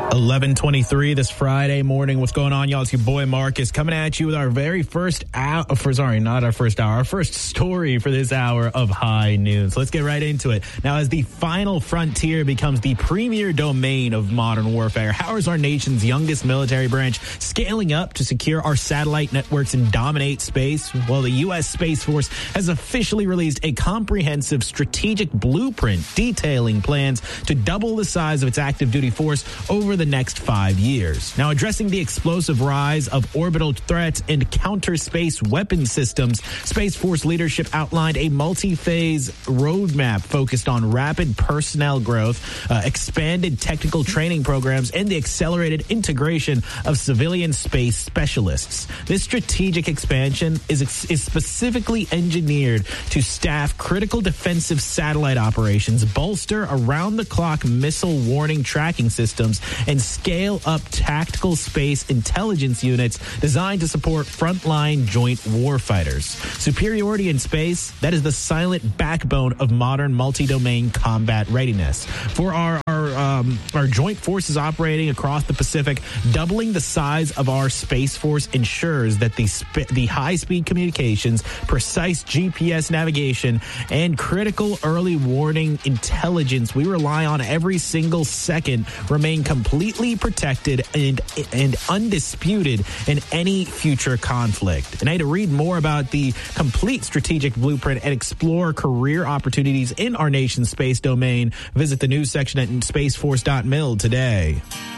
11:23 this Friday morning. What's going on, y'all? It's your boy Marcus coming at you with our very first hour. Our first story for this hour of High Noon. So let's get right into it. Now, as the final frontier becomes the premier domain of modern warfare, how is our nation's youngest military branch scaling up to secure our satellite networks and dominate space? Well, the U.S. Space Force has officially released a comprehensive strategic blueprint detailing plans to double the size of its active duty force over the next 5 years. Now, addressing the explosive rise of orbital threats and counter space weapon systems, Space Force leadership outlined a multi-phase roadmap focused on rapid personnel growth, expanded technical training programs, and the accelerated integration of civilian space specialists. This strategic expansion is specifically engineered to staff critical defensive satellite operations, bolster around-the-clock missile warning tracking systems, and scale up tactical space intelligence units designed to support frontline joint warfighters. Superiority in space, that is the silent backbone of modern multi-domain combat readiness. For our joint forces operating across the Pacific, doubling the size of our Space Force ensures that the high-speed communications, precise GPS navigation, and critical early warning intelligence we rely on every single second remain completely protected and undisputed in any future conflict. And to read more about the complete strategic blueprint and explore career opportunities in our nation's space domain, visit the news section at spaceforce.mil today.